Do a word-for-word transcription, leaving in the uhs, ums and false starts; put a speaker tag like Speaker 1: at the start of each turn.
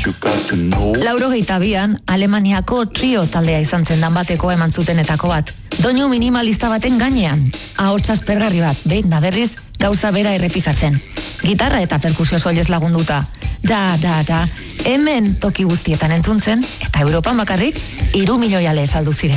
Speaker 1: Laurogeita bian, Alemaniako trio taldea izan zen danbateko eman zutenetako bat. Doinu minimalista baten gainean. Ahots aspergarri bat, behin da berriz, gauza bera errepikatzen. Gitarra eta perkusio soilez lagunduta. Da, da, da, hemen toki guztietan entzun zen, eta Europan bakarrik, hiru milioi ale saldu ziren.